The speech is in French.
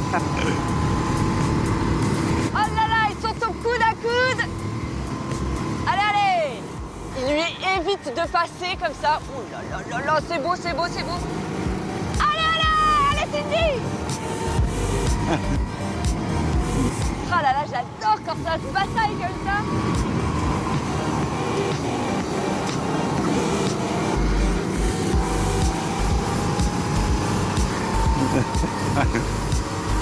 Oh là là, ils sont au coude à coude. Allez, allez. Il lui évite de passer comme ça. Oh là là là là, c'est beau, c'est beau, c'est beau. Allez, allez, allez, Cindy. Oh là là, j'adore quand ça se bataille comme ça.